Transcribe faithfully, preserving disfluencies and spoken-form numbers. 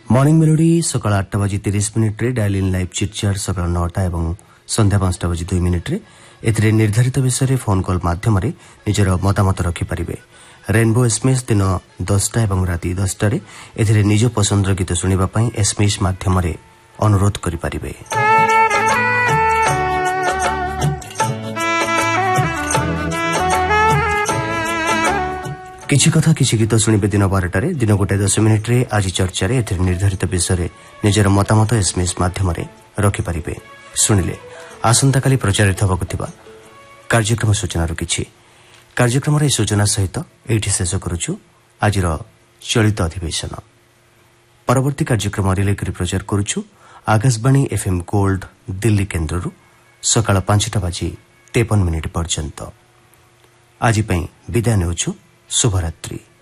Morning melody सकाळ आठटा बाजी तीस मिनिट रे डायल इन लाइव चिटचाट सकाळ नौटा एवं संध्या पांचटा बाजी दुई मिनिट रे एथिरे निर्धारित विषय फोन कॉल माध्यम रे निजर मतामत रखिपारिबे। रेनबो एसएमएस दिन दसटा एवं राति दसटा रे एथिरे निज पसंदर गीत शुणिबा पई एसएमएस माध्यम रे अनुरोध करिपारिबे। किछि कथा किछि गीत शुणिबे दिन बारटारे दिन गोटे दस मिनिट रे आज चर्चा रे एथिरे निर्धारित विषय निजर मतामत एसएमएस माध्यम रे रखिपारिबे। शुणिले आसंता काली प्रचारित होबाकु थिबा कार्यक्रम सूचना किछि कार्यक्रम रे सूचना सहित एठी शेष करूछु आजिर चलित अधिवेशन। परवर्ती कार्यक्रम रिले करी प्रचार करूछु आकाशवाणी एफएम गोल्ड दिल्ली केन्द्ररु सकाळ पांचटा बाजी तेपन मिनिट पर्यंत। आज पई विदाय नेउछु। शुभरात्रि।